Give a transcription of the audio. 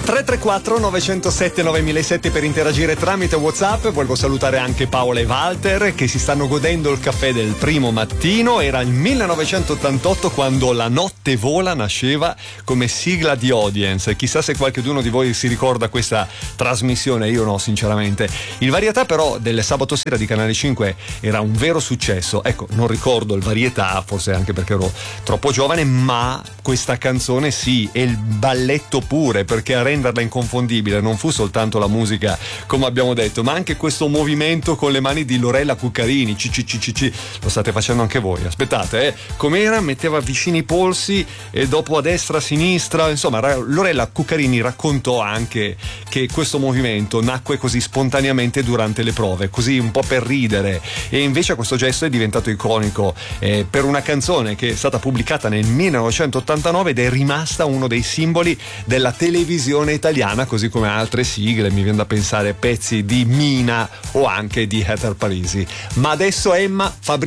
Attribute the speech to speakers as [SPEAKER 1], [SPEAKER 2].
[SPEAKER 1] 334 907 9007 per interagire tramite WhatsApp. Volevo salutare anche Paola e Walter che si stanno godendo il caffè del primo mattino. Era il 1988 quando La notte vola nasceva come sigla di Audience. Chissà se qualcuno di voi si ricorda questa trasmissione, io no sinceramente. Il Varietà però del sabato sera di Canale 5 era un vero successo. Ecco, non ricordo il Varietà, forse anche perché ero troppo giovane, ma questa canzone sì, e il balletto pure, perché a renderla inconfondibile non fu soltanto la musica come abbiamo detto, ma anche questo movimento con le mani di Lorella Cuccarini. Lo state facendo anche voi, aspettate, com'era? Metteva vicini i polsi e dopo a destra a sinistra, insomma Lorella Cuccarini raccontò anche che questo movimento nacque così spontaneamente durante le prove, così un po' per ridere, e invece questo gesto è diventato iconico per una canzone che è stata pubblicata nel 1989 ed è rimasta uno dei simboli della televisione italiana, così come altre sigle, mi viene da pensare pezzi di Mina o anche di Heather Parisi. Ma adesso Emma Fabrizio